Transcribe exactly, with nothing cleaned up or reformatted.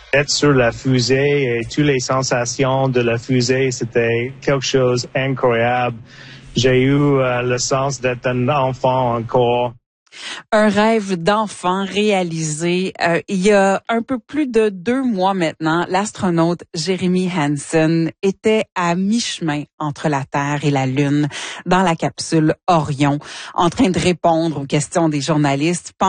Être sur la fusée et toutes les sensations de la fusée, c'était quelque chose d'incroyable. J'ai eu euh, le sens d'être un enfant encore. Un rêve d'enfant réalisé euh, il y a un peu plus de deux mois maintenant. L'astronaute Jeremy Hansen était à mi-chemin entre la Terre et la Lune dans la capsule Orion, en train de répondre aux questions des journalistes.